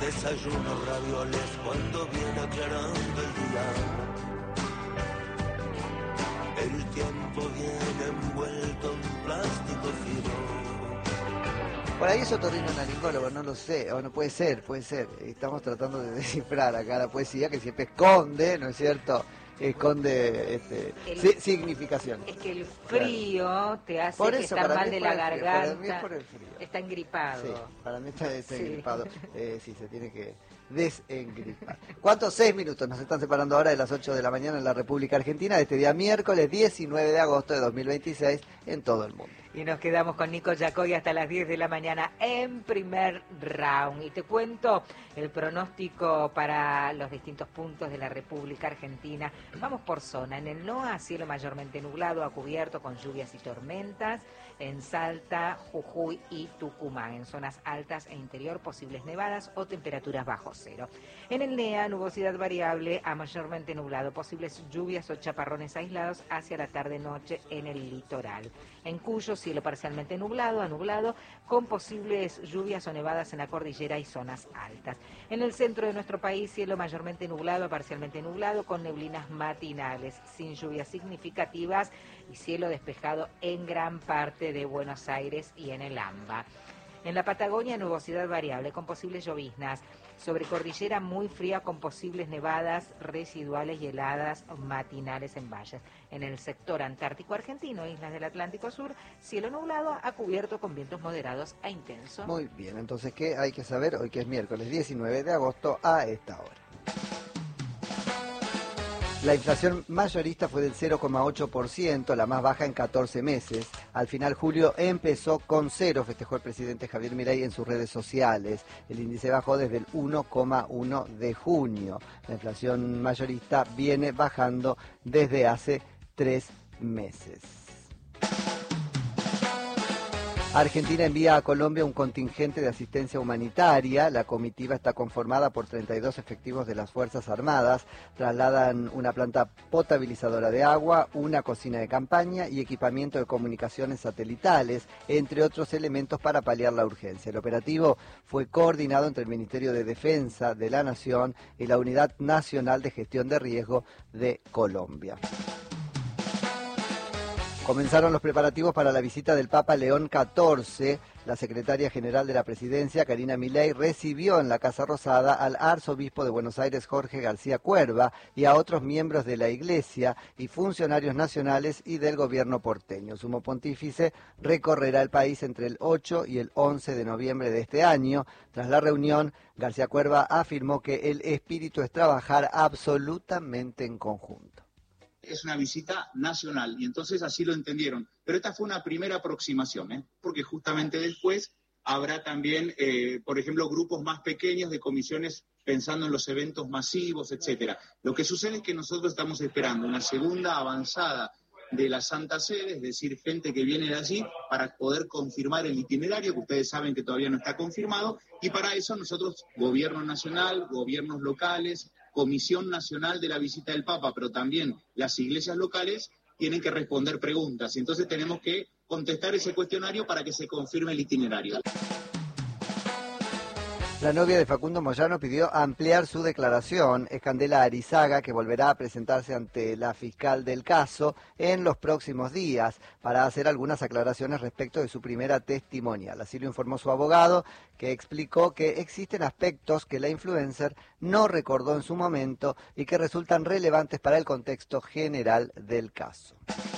Desayuno ravioles cuando viene aclarando el día. El tiempo viene envuelto en plástico fino. Por ahí es otorrinolaringólogo, no lo sé, o no puede ser. Estamos tratando de descifrar acá la poesía que siempre esconde, ¿no es cierto? Esconde significación. Es que el frío te hace por que eso, estar mal de la garganta. garganta. Para mí es por el frío. Está engripado. Sí, para mí está engripado. Sí, se tiene que desengripar. ¿Cuántos? 6 minutos nos están separando ahora de las 8 de la mañana en la República Argentina, de este día miércoles 19 de agosto de 2026 en todo el mundo. Y nos quedamos con Nico Yacoy hasta las 10 de la mañana en primer round. Y te cuento el pronóstico para los distintos puntos de la República Argentina. Vamos por zona. En el NOA, cielo mayormente nublado a cubierto con lluvias y tormentas. En Salta, Jujuy y Tucumán. En zonas altas e interior, posibles nevadas o temperaturas bajo cero. En el NEA, nubosidad variable a mayormente nublado. Posibles lluvias o chaparrones aislados hacia la tarde-noche en el litoral. En Cuyo, cielo parcialmente nublado a nublado, con posibles lluvias o nevadas en la cordillera y zonas altas. En el centro de nuestro país, cielo mayormente nublado a parcialmente nublado, con neblinas matinales, sin lluvias significativas y cielo despejado en gran parte de Buenos Aires y en el AMBA. En la Patagonia, nubosidad variable con posibles lloviznas. Sobre cordillera muy fría con posibles nevadas residuales y heladas matinales en valles. En el sector antártico argentino, islas del Atlántico Sur, cielo nublado a cubierto con vientos moderados a intensos. Muy bien, entonces, ¿qué hay que saber hoy que es miércoles 19 de agosto a esta hora? La inflación mayorista fue del 0,8%, la más baja en 14 meses. Al final, julio empezó con 0, festejó el presidente Javier Milei en sus redes sociales. El índice bajó desde el 1,1 de junio. La inflación mayorista viene bajando desde hace 3 meses. Argentina envía a Colombia un contingente de asistencia humanitaria. La comitiva está conformada por 32 efectivos de las Fuerzas Armadas. Trasladan una planta potabilizadora de agua, una cocina de campaña y equipamiento de comunicaciones satelitales, entre otros elementos para paliar la urgencia. El operativo fue coordinado entre el Ministerio de Defensa de la Nación y la Unidad Nacional de Gestión de Riesgo de Colombia. Comenzaron los preparativos para la visita del Papa León XIV. La secretaria general de la presidencia, Karina Milei, recibió en la Casa Rosada al arzobispo de Buenos Aires, Jorge García Cuerva, y a otros miembros de la Iglesia y funcionarios nacionales y del gobierno porteño. Sumo Pontífice recorrerá el país entre el 8 y el 11 de noviembre de este año. Tras la reunión, García Cuerva afirmó que el espíritu es trabajar absolutamente en conjunto. Es una visita nacional y entonces así lo entendieron. Pero esta fue una primera aproximación, porque justamente después habrá también, por ejemplo, grupos más pequeños de comisiones pensando en los eventos masivos, etcétera. Lo que sucede es que nosotros estamos esperando una segunda avanzada de la Santa Sede, es decir, gente que viene de allí para poder confirmar el itinerario, que ustedes saben que todavía no está confirmado, y para eso nosotros, gobierno nacional, gobiernos locales, Comisión Nacional de la Visita del Papa, pero también las iglesias locales tienen que responder preguntas. Entonces tenemos que contestar ese cuestionario para que se confirme el itinerario. La novia de Facundo Moyano pidió ampliar su declaración. Es Candela Arizaga, que volverá a presentarse ante la fiscal del caso en los próximos días para hacer algunas aclaraciones respecto de su primera testimonial. Así lo informó su abogado, que explicó que existen aspectos que la influencer no recordó en su momento y que resultan relevantes para el contexto general del caso.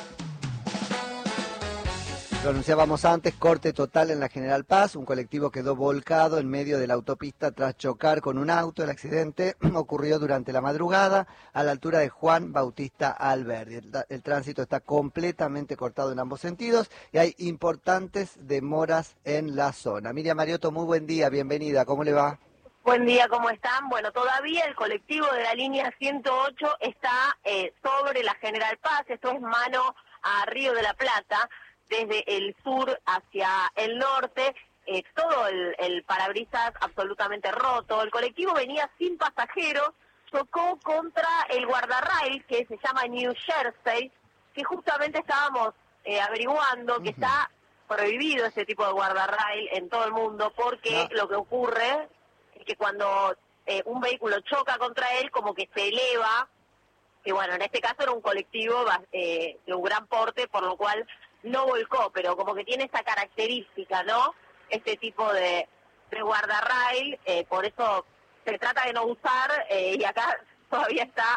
Lo anunciábamos antes, corte total en la General Paz. Un colectivo quedó volcado en medio de la autopista tras chocar con un auto. El accidente ocurrió durante la madrugada a la altura de Juan Bautista Alberdi. El tránsito está completamente cortado en ambos sentidos y hay importantes demoras en la zona. Miriam Mariotto, muy buen día, bienvenida, ¿cómo le va? Buen día, ¿cómo están? Bueno, todavía el colectivo de la línea 108 está sobre la General Paz. Esto es mano a Río de la Plata, desde el sur hacia el norte, todo el parabrisas absolutamente roto. El colectivo venía sin pasajeros, chocó contra el guardarrail que se llama New Jersey, que justamente estábamos averiguando que está prohibido ese tipo de guardarrail en todo el mundo, porque lo que ocurre que cuando un vehículo choca contra él, como que se eleva, que bueno, en este caso era un colectivo de un gran porte, por lo cual no volcó, pero como que tiene esa característica, ¿no? Este tipo de guardarrail, por eso se trata de no usar, y acá todavía está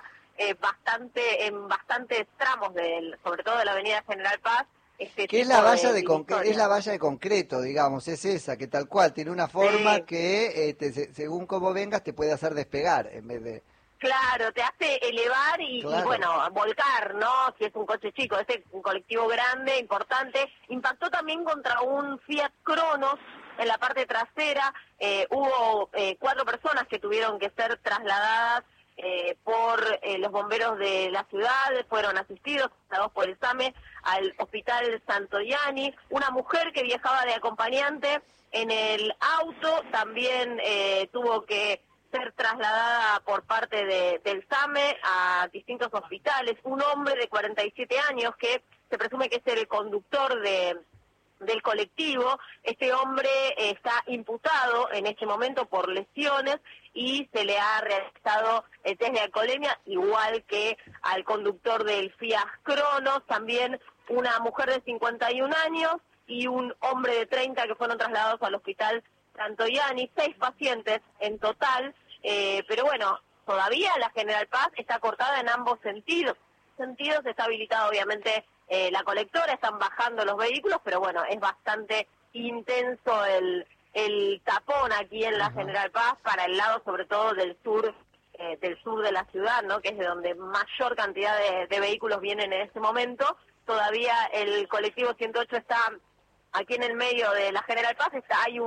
en bastantes tramos, sobre todo de la avenida General Paz. Que es la valla es la valla de concreto, digamos, es esa, que tal cual, tiene una forma que según cómo vengas te puede hacer despegar en vez de... Claro, te hace elevar y bueno, volcar, ¿no? Si es un coche chico, es un colectivo grande, importante. Impactó también contra un Fiat Cronos en la parte trasera. Hubo 4 personas que tuvieron que ser trasladadas por los bomberos de la ciudad, fueron asistidos, trasladados por el SAME, al hospital Santoyani. Una mujer que viajaba de acompañante en el auto también tuvo que ser trasladada por parte del SAME a distintos hospitales. Un hombre de 47 años que se presume que es el conductor del colectivo. Este hombre está imputado en este momento por lesiones y se le ha realizado el test de alcoholemia, igual que al conductor del Fiat Cronos. También una mujer de 51 años y un hombre de 30 que fueron trasladados al hospital Santoyani. 6 pacientes en total, pero bueno, todavía la General Paz está cortada en ambos sentidos. Está habilitada obviamente la colectora, están bajando los vehículos, pero bueno, es bastante intenso el tapón aquí en la General Paz para el lado sobre todo del sur de la ciudad, ¿no? Que es de donde mayor cantidad de vehículos vienen en este momento. Todavía el colectivo 108 está aquí en el medio de la General Paz, hay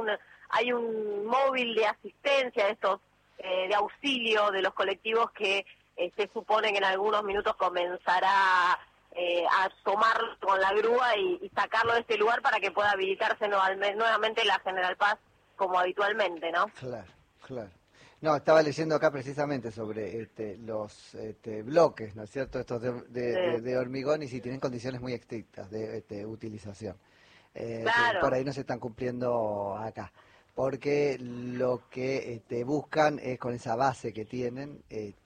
un móvil de asistencia de estos de auxilio de los colectivos que se supone que en algunos minutos comenzará a tomarlo con la grúa y sacarlo de este lugar para que pueda habilitarse nuevamente la General Paz como habitualmente, ¿no? Claro. No, estaba leyendo acá precisamente sobre los bloques, ¿no es cierto? Estos de hormigón, y si tienen condiciones muy estrictas de utilización. Claro. Por ahí no se están cumpliendo acá, porque lo que buscan es, con esa base que tienen,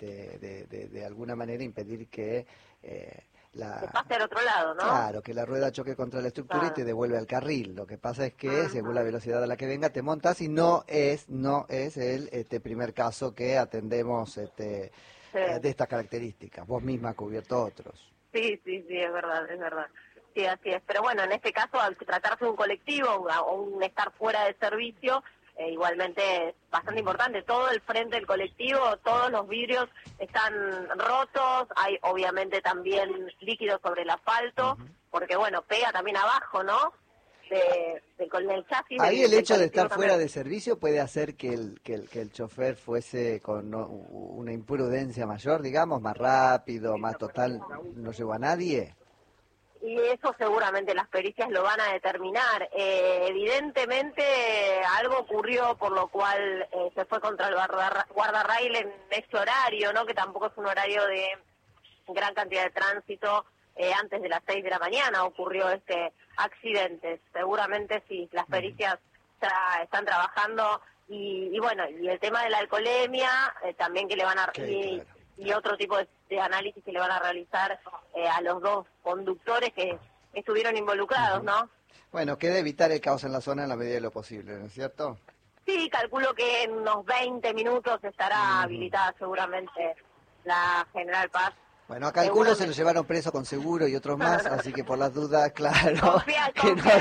de alguna manera impedir que que pase al otro lado, ¿no? Claro, que la rueda choque contra la estructura y te devuelve al carril. Lo que pasa es que según la velocidad a la que venga te montas, y no es el primer caso que atendemos de estas características. Vos misma has cubierto otros. Sí, es verdad. Sí, así es. Pero bueno, en este caso, al tratarse de un colectivo o un estar fuera de servicio, igualmente es bastante importante. Todo el frente del colectivo, todos los vidrios están rotos, hay obviamente también líquido sobre el asfalto, porque bueno, pega también abajo, ¿no? Con el chasis. Ahí el hecho de estar fuera de servicio puede hacer que el chofer fuese con una imprudencia mayor, digamos, más rápido, más total, no llegó a nadie. Y eso seguramente las pericias lo van a determinar. Evidentemente algo ocurrió por lo cual se fue contra el guardarrail en este horario, ¿no? Que tampoco es un horario de gran cantidad de tránsito. Antes de las 6 de la mañana ocurrió este accidente. Seguramente sí, las pericias están trabajando y bueno, y el tema de la alcoholemia también que le van a... Y otro tipo de análisis que le van a realizar a los 2 conductores que estuvieron involucrados, ¿no? Bueno, queda evitar el caos en la zona en la medida de lo posible, ¿no es cierto? Sí, calculo que en unos 20 minutos estará habilitada seguramente la General Paz. Bueno, a calculo se lo llevaron preso con seguro y otros más, así que por las dudas, claro, confía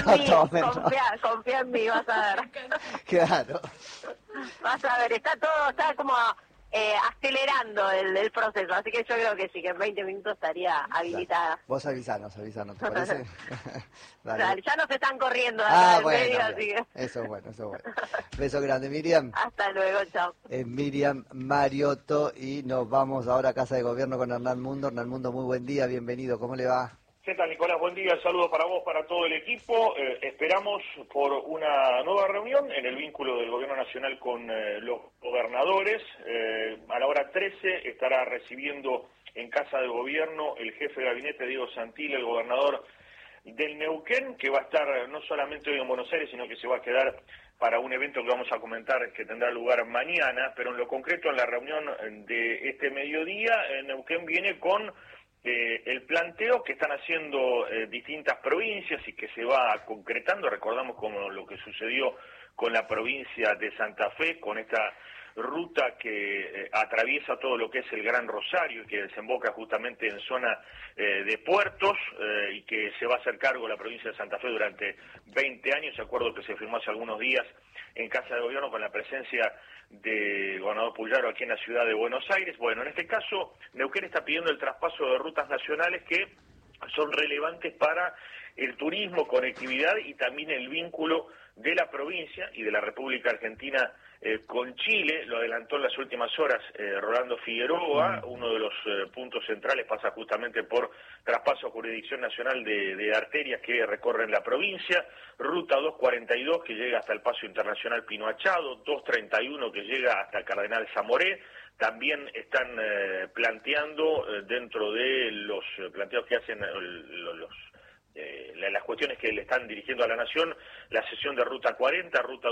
en mí, vas a ver. Claro. Vas a ver, está como acelerando el proceso, así que yo creo que sí, que en 20 minutos estaría habilitada. Vos avisanos, ¿te parece? Dale, ya nos están corriendo bueno, medio, así que... Eso es bueno. Beso grande, Miriam. Hasta luego, chao. Miriam Mariotto, y nos vamos ahora a Casa de Gobierno con Hernán Mundo. Hernán Mundo, muy buen día, bienvenido, ¿cómo le va? ¿Qué tal, Nicolás? Buen día, saludo para vos, para todo el equipo. Esperamos por una nueva reunión en el vínculo del Gobierno Nacional con los gobernadores. A la hora 13 estará recibiendo en Casa de Gobierno el jefe de gabinete, Diego Santilli, el gobernador del Neuquén, que va a estar no solamente hoy en Buenos Aires, sino que se va a quedar para un evento que vamos a comentar que tendrá lugar mañana, pero en lo concreto en la reunión de este mediodía, Neuquén viene con el planteo que están haciendo distintas provincias y que se va concretando. Recordamos como lo que sucedió con la provincia de Santa Fe, con esta ruta que atraviesa todo lo que es el Gran Rosario y que desemboca justamente en zona de puertos y que se va a hacer cargo la provincia de Santa Fe durante 20 años, acuerdo que se firmó hace algunos días en Casa de Gobierno con la presencia del gobernador Puyaro aquí en la ciudad de Buenos Aires. Bueno, en este caso Neuquén está pidiendo el traspaso de rutas nacionales que son relevantes para el turismo, conectividad y también el vínculo de la provincia y de la República Argentina con Chile. Lo adelantó en las últimas horas Rolando Figueroa. Uno de los puntos centrales pasa justamente por traspaso a jurisdicción nacional de arterias que recorren la provincia, ruta 242 que llega hasta el Paso Internacional Pino Achado, 231 que llega hasta Cardenal Zamoré. También están planteando dentro de los planteos que hacen las cuestiones que le están dirigiendo a la Nación, la cesión de Ruta 40, Ruta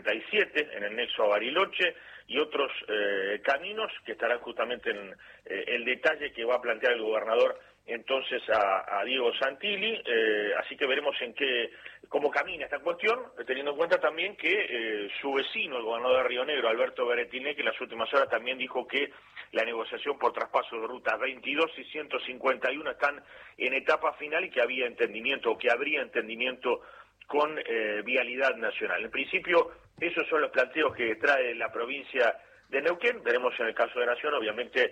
237 en el nexo a Bariloche y otros caminos que estarán justamente en el detalle que va a plantear el gobernador entonces a Diego Santilli, así que veremos cómo camina esta cuestión, teniendo en cuenta también que su vecino, el gobernador de Río Negro, Alberto Beretiné, que en las últimas horas también dijo que la negociación por traspaso de rutas 22 y 151 están en etapa final y que había entendimiento o que habría entendimiento con Vialidad Nacional. En principio, esos son los planteos que trae la provincia de Neuquén. Veremos en el caso de Nación, obviamente,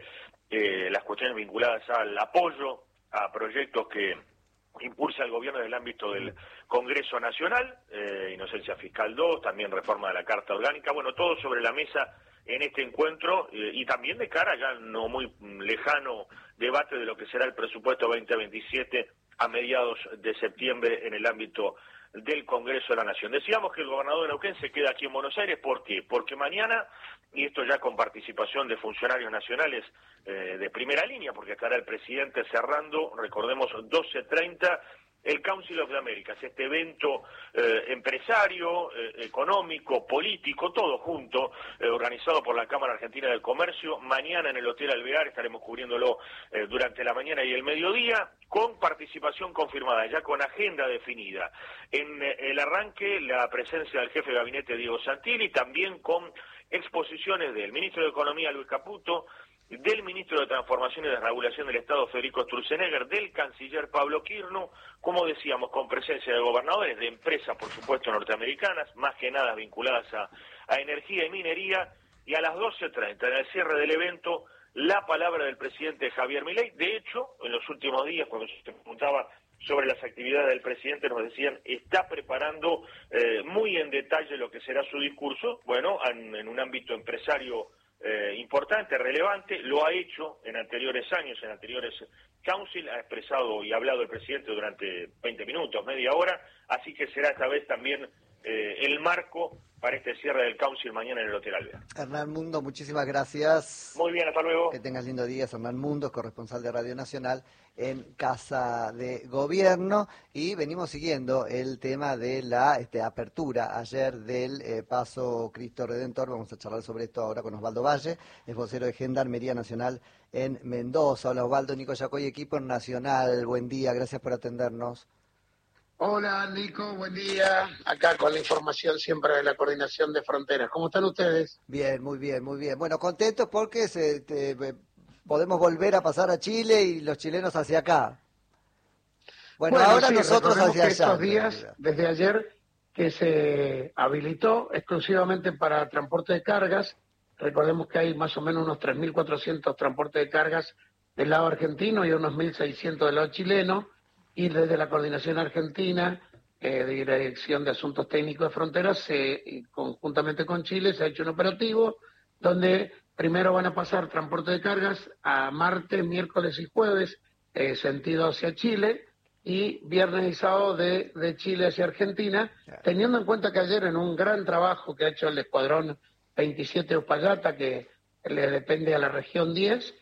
las cuestiones vinculadas al apoyo a proyectos que impulsa el gobierno en el ámbito del Congreso Nacional, Inocencia Fiscal 2, también reforma de la Carta Orgánica, bueno, todo sobre la mesa en este encuentro y también de cara ya no muy lejano debate de lo que será el presupuesto 2027 a mediados de septiembre en el ámbito del Congreso de la Nación. Decíamos que el gobernador de Neuquén se queda aquí en Buenos Aires, ¿por qué? Porque mañana, y esto ya con participación de funcionarios nacionales de primera línea, porque estará el presidente cerrando, recordemos, 12:30, el Council of the Americas, este evento empresario, económico, político, todo junto, organizado por la Cámara Argentina del Comercio. Mañana en el Hotel Alvear estaremos cubriéndolo durante la mañana y el mediodía, con participación confirmada, ya con agenda definida. En el arranque, la presencia del jefe de gabinete Diego Santilli, también con exposiciones del ministro de Economía Luis Caputo, del ministro de Transformación y Desregulación del Estado Federico Sturzenegger, del canciller Pablo Quirno, como decíamos, con presencia de gobernadores, de empresas, por supuesto, norteamericanas, más que nada vinculadas a energía y minería, y a las 12:30, en el cierre del evento, la palabra del presidente Javier Milei. De hecho, en los últimos días, cuando se preguntaba sobre las actividades del presidente, nos decían, está preparando muy en detalle lo que será su discurso, bueno, en un ámbito empresario importante, relevante, lo ha hecho en anteriores años, en anteriores council, ha expresado y hablado el presidente durante 20 minutos, media hora, así que será esta vez también el marco para este cierre del council mañana en el Hotel Alvear. Hernán Mundo, muchísimas gracias. Muy bien, hasta luego. Que tengas lindo día. Hernán Mundo, corresponsal de Radio Nacional en Casa de Gobierno, y venimos siguiendo el tema de la apertura ayer del Paso Cristo Redentor. Vamos a charlar sobre esto ahora con Osvaldo Valle, es vocero de Gendarmería Nacional en Mendoza. Hola Osvaldo, Nico Yacoy, equipo nacional, buen día, gracias por atendernos. Hola Nico, buen día. Acá con la información siempre de la Coordinación de Fronteras. ¿Cómo están ustedes? Bien, muy bien, muy bien. Bueno, contentos porque podemos volver a pasar a Chile y los chilenos hacia acá. Bueno, ahora sí, nosotros hacia allá. Estos días, desde ayer, que se habilitó exclusivamente para transporte de cargas. Recordemos que hay más o menos unos 3.400 transportes de cargas del lado argentino y unos 1.600 del lado chileno. Y desde la Coordinación Argentina, de Dirección de Asuntos Técnicos de Fronteras, conjuntamente con Chile, se ha hecho un operativo donde primero van a pasar transporte de cargas a martes, miércoles y jueves, sentido hacia Chile, y viernes y sábado de Chile hacia Argentina, teniendo en cuenta que ayer en un gran trabajo que ha hecho el Escuadrón 27 Uspallata, que le depende a la región 10,